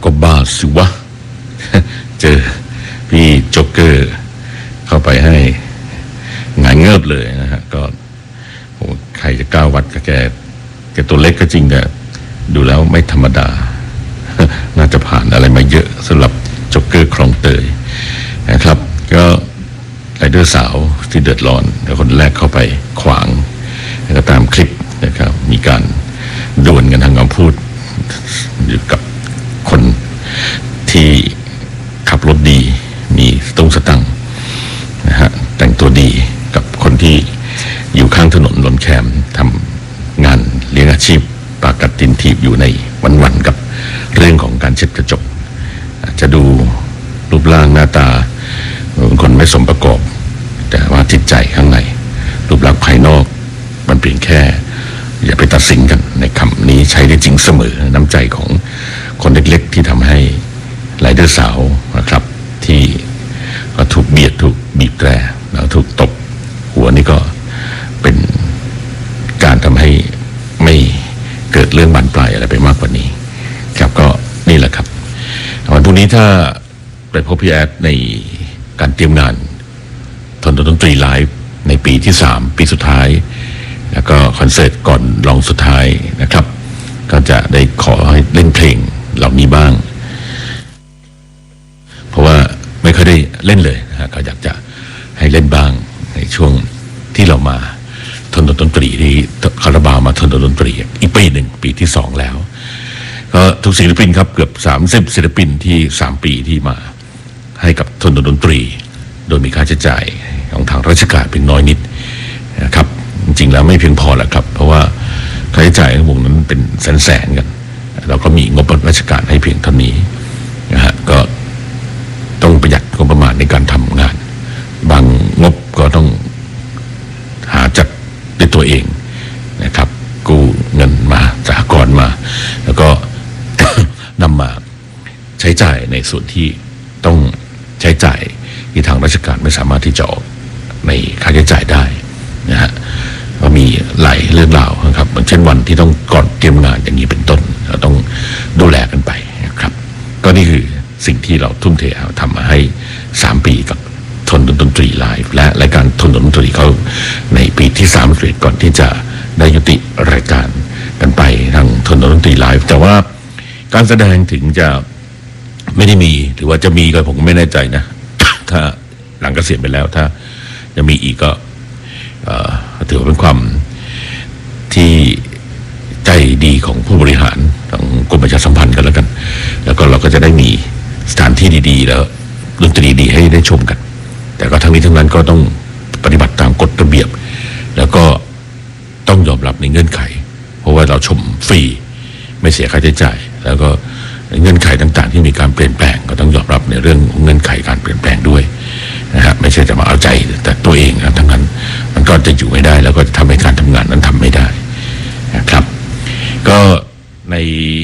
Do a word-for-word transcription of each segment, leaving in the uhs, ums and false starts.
ก็บ้าสิวะ เจอพี่โจ๊กเกอร์เข้าไปให้หงายเงิบเลยนะฮะก็โอ้ใครจะกล้าวัดกับแกแกตัวเล็กก็จริงแต่ดูแล้วไม่ธรรมดา น่าจะผ่านอะไรมาเยอะสำหรับโจ๊กเกอร์คลองเตยนะครับก็ไรเดอร์สาวที่เดือดร้อนแล้วคนแรกเข้าไปขวางแล้วก็ตามคลิปนะครับมีการดวลกันทางคำพูดอยู่กับคนที่ขับรถดีมีสตุ้งสตังนะฮะแต่งตัวดีกับคนที่อยู่ข้างถนนลนแคมทำงานเลี้ยงอาชีพปากกัดตินทีบอยู่ในวันๆกับเรื่องของการเช็ดกระจกอาจจะดูรูปร่างหน้าตาเป็นคนไม่สมประกอบแต่ว่าจิตใจข้างในรูปลักษณ์ภายนอกมันเพียงแค่อย่าไปตัดสินกันในคำนี้ใช้ได้จริงเสมอน้ำใจของคนเล็กๆที่ทำให้ไรเดอร์สาวนะครับที่ก็ถูกเบียดถูกบีบแตรแล้วถูกตบหัวนี่ก็เป็นการทำให้ไม่เกิดเรื่องบานปลายอะไรไปมากกว่านี้ครับก็นี่แหละครับวันพรุ่งนี้ถ้าไปพบพี่แอดในการเตรียมงานทนดนตรีไลฟ์ในปีที่สามปีสุดท้ายแล้วก็คอนเสิร์ตก่อนลองสุดท้ายนะครับก็จะได้ขอให้เล่นเพลงเหล่านี้บ้างเพราะว่าไม่เคยได้เล่นเลยนะฮะก็อยากจะให้เล่นบ้างในช่วงที่เรามาทนดนตรีที่คาราบาวมาทนดนตรีอีกปีหนึ่งปีที่สองแล้วก็ทุกศิลปินครับเกือบสามสิบศิลปินที่สามปีที่มาให้กับทนดนตรีโดยมีค่าใช้จ่ายของทางราชการเป็นน้อยนิดนะครับจริงๆแล้วไม่เพียงพอแหละครับเพราะว่าค่าใช้จ่ายของวงนั้นเป็นแสนๆกันเราก็มีงบราชการให้เพียงเท่านี้นะฮะก็ต้องประหยัดงบประมาณในการทำงานบางงบก็ต้องหาจัดด้วยตัวเองนะครับกู้เงินมาสหกรณ์มาแล้วก็ นำมาใช้จ่ายในส่วนที่ต้องใช้จ่ายที่ทางราชการไม่สามารถที่จะออกในค่าใช้จ่ายได้นะฮะก็มีหลายเรื่องราวนะครับเช่นวันที่ต้องก่อนเตรียมงานอย่างนี้เป็นต้นเราต้องดูแลกันไปนะครับก็นี่คือสิ่งที่เราทุ่มเททำมาให้สามปีกับทนดนตรีไลฟ์และรายการทนดนตรีเขาในปีที่สามสิบก่อนที่จะได้ยุติรายการกันไปทางทนดนตรีไลฟ์แต่ว่าการแสดงถึงจะไม่ได้มีหรือว่าจะมีก็ผมก็ไม่แน่ใจนะ ถ้าหลังเกษียณไปแล้วถ้าจะมีอีกก็ถือว่าเป็นความที่ใจดีของผู้บริหารของกรมประชาสัมพันธ์กันแล้วกันแล้วก็เราก็จะได้มีสถานที่ดีๆแล้วดนตรีดีให้ได้ชมกันแต่ก็ทั้งนี้ทั้งนั้นก็ต้องปฏิบัติตามกฎระเบียบแล้วก็ต้องยอมรับในเงื่อนไขเพราะว่าเราชมฟรีไม่เสียค่าใช้จ่ายแล้วก็เงื่อนไขต่างๆที่มีการเปลี่ยนแปลงก็ต้องยอมรับในเรื่องเงื่อนไขการเปลี่ยนแปลงด้วยนะฮะไม่ใช่จะมาเอาใจแต่ตัวเองนะทั้งนั้นมันก็จะอยู่ไม่ได้แล้วก็จะทำให้การทำงานนั้นทำไม่ได้นะครับก็ใน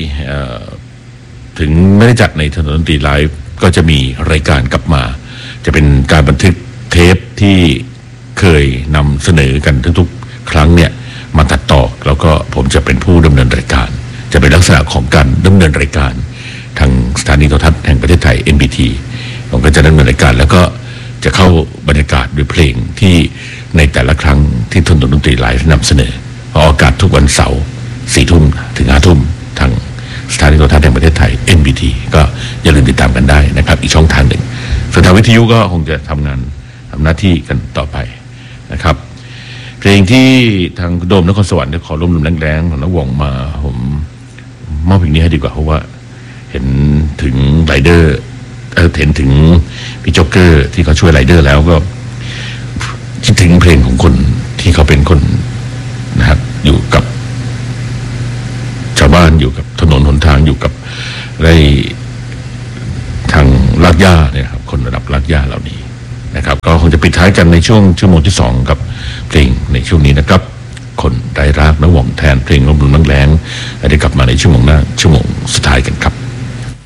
ถึงไม่ได้จัดในถนนดนตรีไลฟ์ก็จะมีรายการกลับมาจะเป็นการบันทึกเทปที่เคยนำเสนอกันทุกๆครั้งเนี่ยมาตัดต่อแล้วก็ผมจะเป็นผู้ดำเนินรายการจะเป็นลักษณะของการดำเนินรายการทางสถานีโทรทัศน์แห่งประเทศไทย เอ็น บี ที ผมก็จะดำเนินรายการแล้วก็จะเข้าบรรยากาศด้วยเพลงที่ในแต่ละครั้งที่ทนดนตรีไลฟ์นำเสนอออกอากาศทุกวันเสาร์สี่ทุ่มถึงห้าทุ่มทางสถานีโทรทัศน์แห่งประเทศไทย เอ็น บี ที ก็อย่าลืมติดตามกันได้นะครับอีกช่องทางหนึ่งส่วนทางวิทยุก็คงจะทำงานทำหน้าที่กันต่อไปนะครับเพลงที่ทางโดมนครสวรรค์ขอร่วมแรงๆของนักวงมาผมมอบเพลงนี้ให้ดีกว่าเพราะว่าเห็นถึงไรเดอร์เห็นถึงพี่โจ๊กเกอร์ที่เขาช่วยไรเดอร์แล้วก็คิดถึงเพลงของคนที่เขาเป็นคนนะครับอยู่กับชาวบ้านอยู่กับถนนหนทางอยู่กับไรทางลาดย่าเนี่ยครับคนระดับลาดย่าเหล่านี้นะครับก็คงจะปิดท้ายกันในช่วงชั่วโมงที่สองกับเพลงในช่วงนี้นะครับคนไร้รักนักวงแทนเพลงลมลุนแรงๆได้กลับมาในชั่วโมงหน้าชั่วโมงสุดท้ายกันครับ